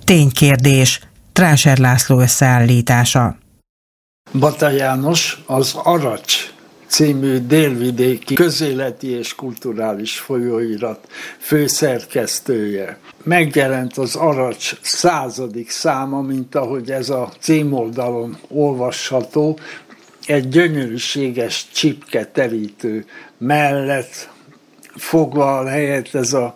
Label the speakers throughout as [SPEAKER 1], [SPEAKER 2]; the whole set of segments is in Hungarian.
[SPEAKER 1] Ténykérdés. Tráser László összeállítása.
[SPEAKER 2] Bata János az Aracs című délvidéki közéleti és kulturális folyóirat főszerkesztője. Megjelent az Aracs 100. száma, mint ahogy ez a címoldalon olvasható, egy gyönyörűséges csipketerítő mellett foglal helyet ez a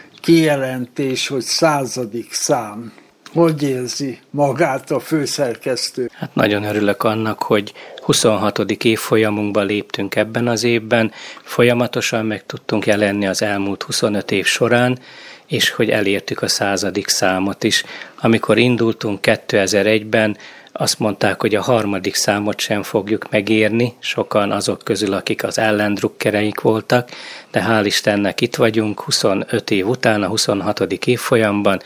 [SPEAKER 2] kijelentés, hogy 100. szám. Hogy érzi magát a főszerkesztő?
[SPEAKER 3] Hát nagyon örülök annak, hogy 26. évfolyamunkba léptünk ebben az évben, folyamatosan meg tudtunk jelenni az elmúlt 25 év során, és hogy elértük a 100. számot is. Amikor indultunk 2001-ben, azt mondták, hogy a 3. számot sem fogjuk megérni, sokan azok közül, akik az ellendrukkereik voltak, de hál' Istennek itt vagyunk, 25 év után, a 26. évfolyamban,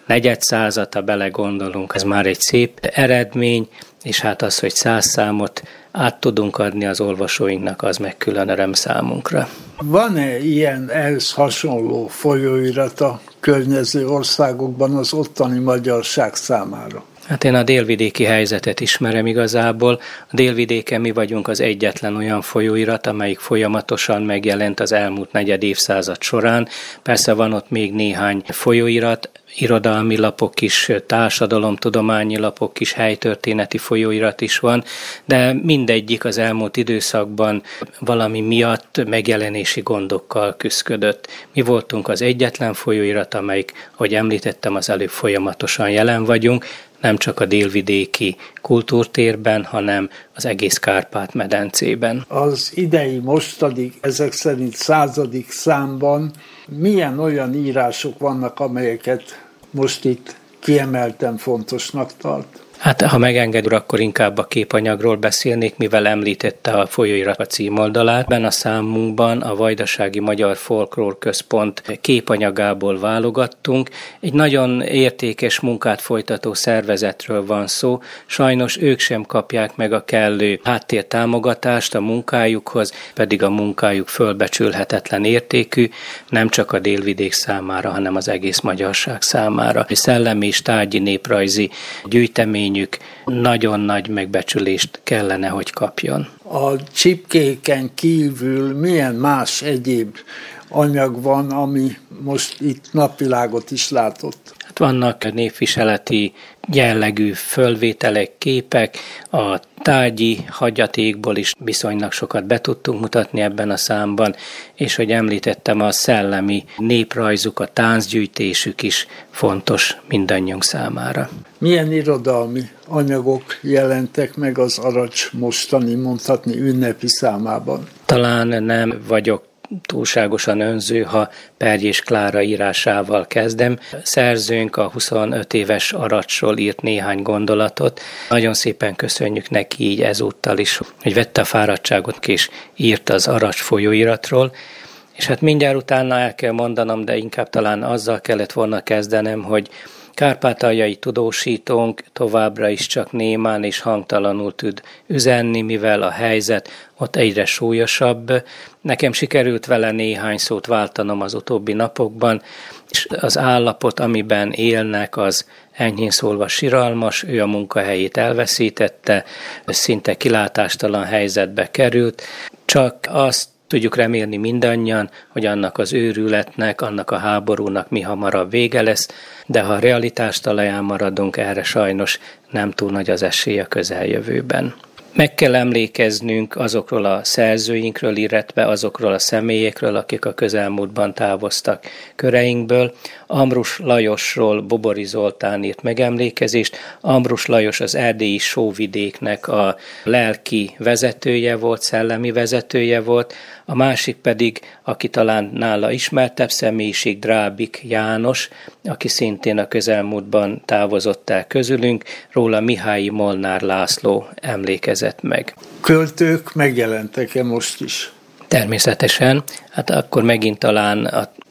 [SPEAKER 3] 400, ha belegondolunk, ez már egy szép eredmény, és hát az, hogy 100 számot át tudunk adni az olvasóinknak, az meg külön öröm számunkra.
[SPEAKER 2] Van-e ilyen ehhez hasonló folyóirat a környező országokban az ottani magyarság számára?
[SPEAKER 3] Hát én a délvidéki helyzetet ismerem igazából. A délvidéken mi vagyunk az egyetlen olyan folyóirat, amelyik folyamatosan megjelent az elmúlt negyed évszázad során. Persze van ott még néhány folyóirat, irodalmi lapok is, társadalomtudományi lapok is, helytörténeti folyóirat is van, de mindegyik az elmúlt időszakban valami miatt megjelenési gondokkal küszködött. Mi voltunk az egyetlen folyóirat, amelyik, ahogy említettem, az előbb folyamatosan jelen vagyunk, nem csak a délvidéki kultúrtérben, hanem az egész Kárpát-medencében.
[SPEAKER 2] Az idei mostani, ezek szerint 100. számban milyen olyan írások vannak, amelyeket most itt kiemelten fontosnak tart?
[SPEAKER 3] Hát, ha megenged, akkor inkább a képanyagról beszélnék, mivel említette a folyóirat a címoldalát. Ebben a számunkban a Vajdasági Magyar Folklór Központ képanyagából válogattunk. Egy nagyon értékes munkát folytató szervezetről van szó. Sajnos ők sem kapják meg a kellő háttértámogatást a munkájukhoz, pedig a munkájuk fölbecsülhetetlen értékű, nem csak a délvidék számára, hanem az egész magyarság számára. Szellemi és tárgyi néprajzi gyűjtemény nagyon nagy megbecsülést kellene, hogy kapjon.
[SPEAKER 2] A csipkéken kívül milyen más egyéb anyag van, ami most itt napvilágot is látott?
[SPEAKER 3] Hát vannak népviseleti jellegű fölvételek, képek, a tárgyi hagyatékból is viszonylag sokat be tudtunk mutatni ebben a számban, és hogy említettem, a szellemi néprajzuk, a táncgyűjtésük is fontos mindannyiunk számára.
[SPEAKER 2] Milyen irodalmi anyagok jelentek meg az Aracs mostani, mondhatni ünnepi számában?
[SPEAKER 3] Talán nem vagyok túlságosan önző, ha Perjés Klára írásával kezdem. Szerzőnk a 25 éves Aracsról írt néhány gondolatot. Nagyon szépen köszönjük neki így ezúttal is, hogy vette a fáradtságot és írt az Aracs folyóiratról. És hát mindjárt utána el kell mondanom, de inkább talán azzal kellett volna kezdenem, hogy kárpátaljai tudósítónk továbbra is csak némán és hangtalanul tud üzenni, mivel a helyzet ott egyre súlyosabb. Nekem sikerült vele néhány szót váltanom az utóbbi napokban, és az állapot, amiben élnek, az enyhén szólva siralmas, ő a munkahelyét elveszítette, szinte kilátástalan helyzetbe került, csak azt tudjuk remélni mindannyian, hogy annak az őrületnek, annak a háborúnak mihamarabb vége lesz, de ha a realitás talaján maradunk, erre sajnos nem túl nagy az esély a közeljövőben. Meg kell emlékeznünk azokról a szerzőinkről, illetve azokról a személyekről, akik a közelmúltban távoztak köreinkből. Ambrus Lajosról Bobori Zoltán írt megemlékezést. Ambrus Lajos az erdélyi sóvidéknek a lelki vezetője volt, szellemi vezetője volt, a másik pedig, aki talán nála ismertebb személyiség, Drábik János, aki szintén a közelmúltban távozott el közülünk, róla Mihályi Molnár László emlékezett meg.
[SPEAKER 2] Költők megjelentek-e most is?
[SPEAKER 3] Természetesen, hát akkor megint talán a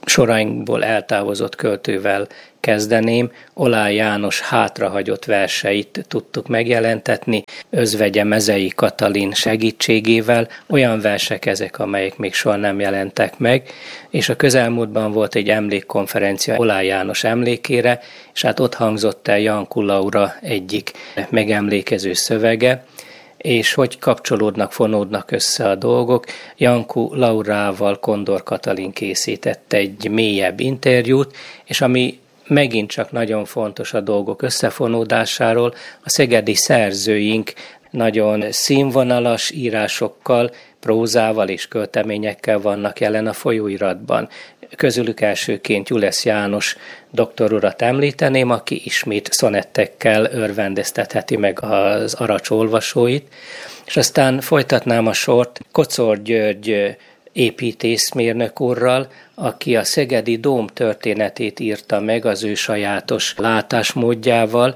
[SPEAKER 3] sorainkból eltávozott költővel kezdeném. Oláh János hátrahagyott verseit tudtuk megjelentetni, özvegye Mezei Katalin segítségével. Olyan versek ezek, amelyek még soha nem jelentek meg, és a közelmúltban volt egy emlékkonferencia Oláh János emlékére, és hát ott hangzott el Janku Laura egyik megemlékező szövege, és hogy kapcsolódnak, fonódnak össze a dolgok. Janku Laurával Kondor Katalin készített egy mélyebb interjút, és ami megint csak nagyon fontos a dolgok összefonódásáról, a szegedi szerzőink nagyon színvonalas írásokkal, prózával és költeményekkel vannak jelen a folyóiratban. Közülük elsőként Gyulesz János doktorurat említeném, aki ismét szonettekkel örvendeztetheti meg az Aracs olvasóit, és aztán folytatnám a sort Kocor György építészmérnök úrral, aki a szegedi dóm történetét írta meg az ő sajátos látásmódjával,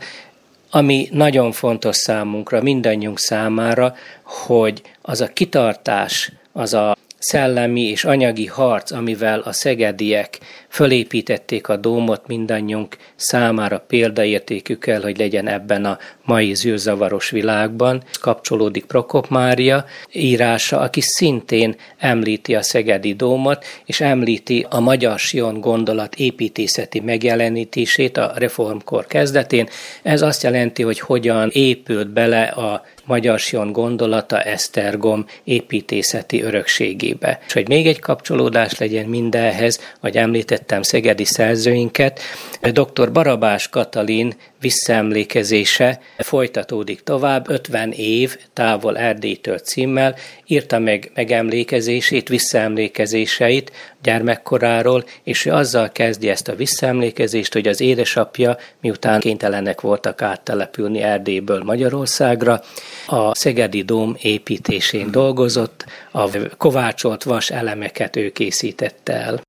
[SPEAKER 3] ami nagyon fontos számunkra, mindannyiunk számára, hogy az a kitartás, az a szellemi és anyagi harc, amivel a szegediek fölépítették a dómot, mindannyiunk számára példaértékű kell, hogy legyen ebben a mai zűrzavaros világban. Kapcsolódik Prokop Mária írása, aki szintén említi a szegedi dómot, és említi a magyar sion gondolat építészeti megjelenítését a reformkor kezdetén. Ez azt jelenti, hogy hogyan épült bele a magyar sion gondolata Esztergom építészeti örökségébe. És hogy még egy kapcsolódás legyen mindenhez, vagy említettem szegedi szerzőinket, dr. Barabás Katalin visszaemlékezése folytatódik tovább, 50 év távol Erdélytől címmel, írta meg megemlékezését, visszaemlékezéseit gyermekkoráról, és ő azzal kezdi ezt a visszaemlékezést, hogy az édesapja, miután kénytelenek voltak áttelepülni Erdélyből Magyarországra, a szegedi dóm építésén dolgozott, a kovácsolt vas elemeket ő készítette el.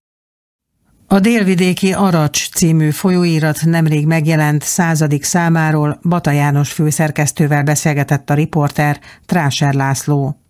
[SPEAKER 1] A Délvidéki Aracs című folyóirat nemrég megjelent 100. számáról Bata János főszerkesztővel beszélgetett a riporter, Tráser László.